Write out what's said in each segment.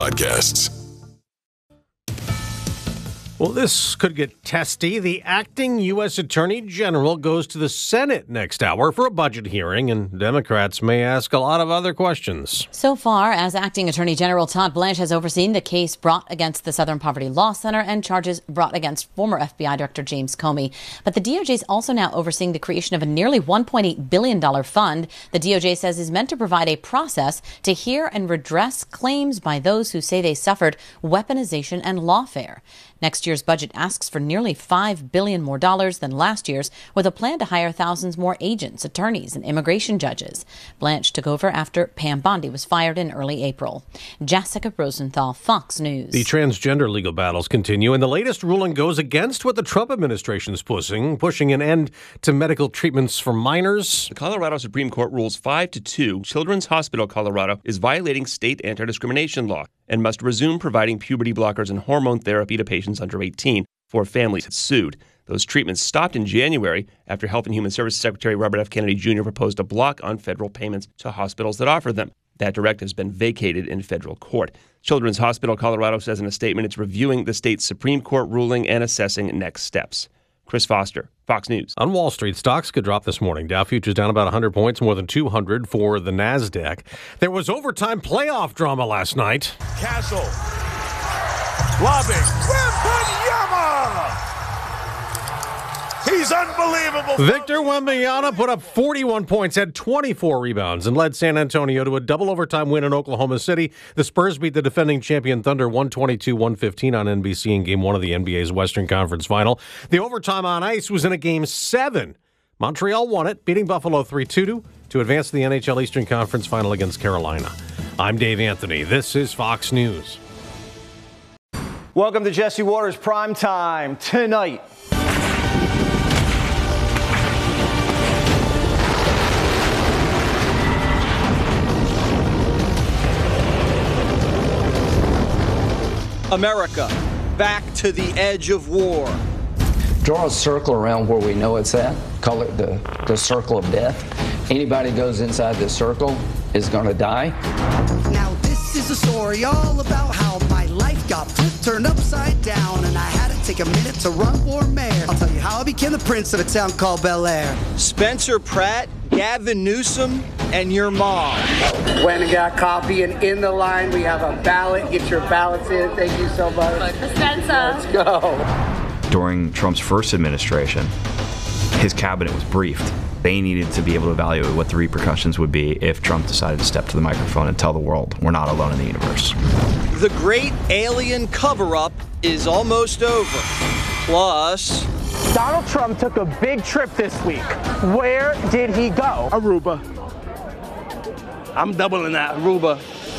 Podcasts. Well, this could get testy. The acting U.S. Attorney General goes to the Senate next hour for a budget hearing, and Democrats may ask a lot of other questions. So far, as acting Attorney General, Todd Blanche has overseen the case brought against the Southern Poverty Law Center and charges brought against former FBI Director James Comey. But the DOJ is also now overseeing the creation of a nearly $1.8 billion fund the DOJ says is meant to provide a process to hear and redress claims by those who say they suffered weaponization and lawfare. Next year's budget asks for nearly $5 billion more than last year's, with a plan to hire thousands more agents, attorneys, and immigration judges. Blanche took over after Pam Bondi was fired in early April. Jessica Rosenthal, Fox News. The transgender legal battles continue, and the latest ruling goes against what the Trump administration is pushing an end to medical treatments for minors. The Colorado Supreme Court rules 5-2. Children's Hospital Colorado is violating state anti-discrimination law and must resume providing puberty blockers and hormone therapy to patients under 18 before families have sued. Those treatments stopped in January after Health and Human Services Secretary Robert F. Kennedy Jr. proposed a block on federal payments to hospitals that offer them. That directive has been vacated in federal court. Children's Hospital Colorado says in a statement it's reviewing the state's Supreme Court ruling and assessing next steps. Chris Foster, Fox News. On Wall Street, stocks could drop this morning. Dow futures down about 100 points, more than 200 for the NASDAQ. There was overtime playoff drama last night. Castle. Lobbing. Wembanyama! He's unbelievable. Victor Wembanyama put up 41 points, had 24 rebounds, and led San Antonio to a double overtime win in Oklahoma City. The Spurs beat the defending champion Thunder 122-115 on NBC in Game 1 of the NBA's Western Conference Final. The overtime on ice was in a Game 7. Montreal won it, beating Buffalo 3-2 to advance to the NHL Eastern Conference Final against Carolina. I'm Dave Anthony. This is Fox News. Welcome to Jesse Waters Prime Time. Tonight, America, back to the edge of war. Draw a circle around where we know it's at. Call it the circle of death. Anybody goes inside this circle is going to die. Now this is a story all about how my life got flipped, turned upside down, and I had to take a minute to run for mayor. I'll tell you how I became the prince of a town called Bel Air. Spencer Pratt, Gavin Newsom, and your mom. Went and got coffee, and in the line we have a ballot. Get your ballots in. Thank you so much. Spencer. Let's go. During Trump's first administration, his cabinet was briefed. They needed to be able to evaluate what the repercussions would be if Trump decided to step to the microphone and tell the world we're not alone in the universe. The great alien cover-up is almost over. Plus, Donald Trump took a big trip this week. Where did he go? Aruba. I'm doubling that. Aruba.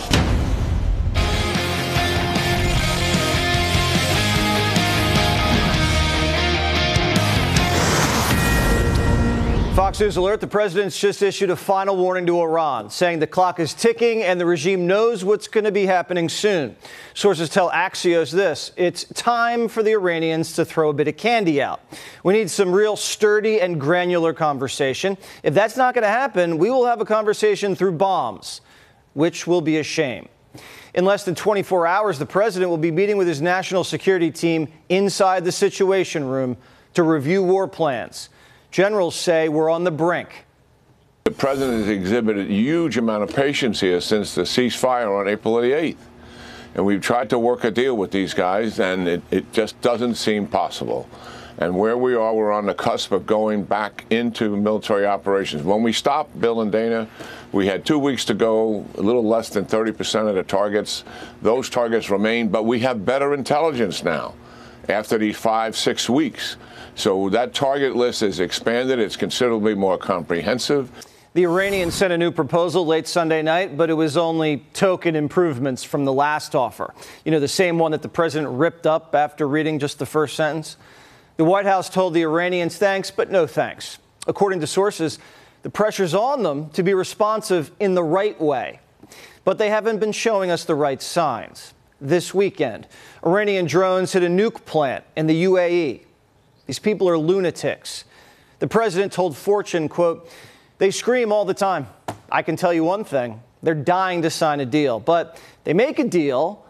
Fox News alert, the president's just issued a final warning to Iran, saying the clock is ticking and the regime knows what's going to be happening soon. Sources tell Axios this: it's time for the Iranians to throw a bit of candy out. We need some real sturdy and granular conversation. If that's not going to happen, we will have a conversation through bombs, which will be a shame. In less than 24 hours, the president will be meeting with his national security team inside the Situation Room to review war plans. Generals say we're on the brink. The president has exhibited a huge amount of patience here since the ceasefire on April the 8th. And we've tried to work a deal with these guys, and it just doesn't seem possible. And where we are, we're on the cusp of going back into military operations. When we stopped, Bill and Dana, we had 2 weeks to go, a little less than 30% of the targets. Those targets remain, but we have better intelligence now after these 5-6 weeks. So that target list is expanded. It's considerably more comprehensive. The Iranians sent a new proposal late Sunday night, but it was only token improvements from the last offer. You know, the same one that the president ripped up after reading just the first sentence. The White House told the Iranians thanks, but no thanks. According to sources, the pressure's on them to be responsive in the right way. But they haven't been showing us the right signs. This weekend, Iranian drones hit a nuke plant in the UAE. These people are lunatics. The president told Fortune, quote, "They scream all the time. I can tell you one thing. They're dying to sign a deal. But they make a deal